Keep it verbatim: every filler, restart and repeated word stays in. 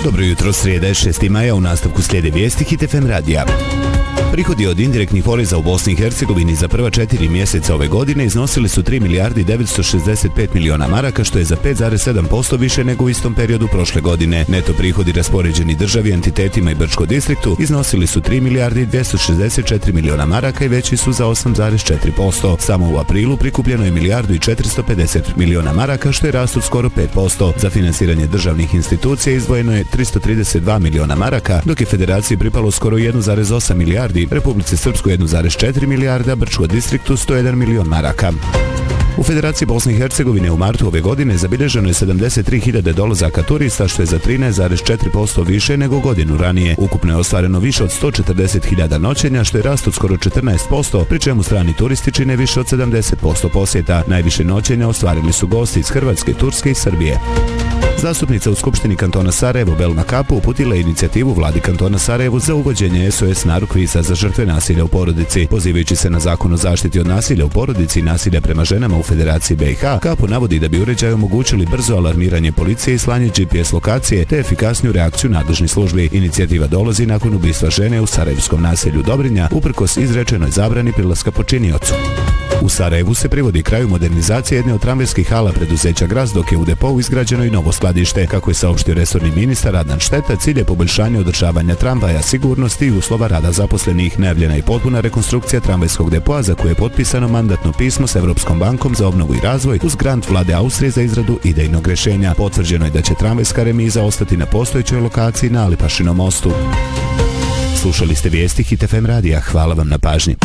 Dobro jutro, srijeda je šesti maja, u nastavku slijede vijesti Hit F M radija. Prihodi od indirektnih poreza u Bosni i Hercegovini za prva četiri mjeseca ove godine iznosili su tri milijarde devetsto šezdeset pet miliona maraka, što je za pet zarez sedam posto više nego u istom periodu prošle godine. Neto prihodi raspoređeni državi, entitetima i Brčko distriktu iznosili su tri milijarde dvjesto šezdeset četiri miliona maraka i veći su za osam zarez četiri posto. Samo u aprilu prikupljeno je milijardu i četiristo pedeset miliona maraka, što je rast od skoro pet posto. Za finansiranje državnih institucija izdvojeno je tristo trideset dva miliona maraka, dok je Federaciji pripalo skoro jedan zarez osam milijardi, Republici Srpskoj jedan zarez četiri milijarda, Brčko distriktu sto jedan milion maraka. U Federaciji Bosne i Hercegovine u martu ove godine zabilježeno je sedamdeset tri hiljade dolazaka turista, što je za trinaest zarez četiri posto više nego godinu ranije. Ukupno je ostvareno više od sto četrdeset hiljada noćenja, što je rast od skoro četrnaest posto, pri čemu strani turisti čine više od sedamdeset posto posjeta. Najviše noćenja ostvarili su gosti iz Hrvatske, Turske i Srbije. Zastupnica u Skupštini kantona Sarajevo Belma Kapu uputila je inicijativu vladi kantona Sarajevo za uvođenje S O S narukvisa za žrtve nasilja u porodici. Pozivajući se na zakon o zaštiti od nasilja u porodici i nasilja prema ženama u Federaciji B i H, Kapu navodi da bi uređaji omogućili brzo alarmiranje policije i slanje G P S lokacije te efikasniju reakciju nadležnih službi. Inicijativa dolazi nakon ubistva žene u sarajevskom naselju Dobrinja, uprkos izrečenoj zabrani prilaska počiniocu. U Sarajevu se privodi kraju modernizacije jedne od tramvajskih hala preduzeća Graz, dok je u depou izgrađeno i novo skladište. Kako je saopštio resorni ministar Adnan Šteta, cilj je poboljšanje održavanja tramvaja, sigurnosti i uslova rada zaposlenih. Najavljena je potpuna rekonstrukcija tramvajskog depoa, za koje je potpisano mandatno pismo s Evropskom bankom za obnovu i razvoj uz grant vlade Austrije za izradu idejnog rješenja. Potvrđeno je da će tramvajska remiza ostati na postojećoj lokaciji na Alipašinom mostu. Slušali ste vijesti Hit F M radija. Hvala vam na pažnji.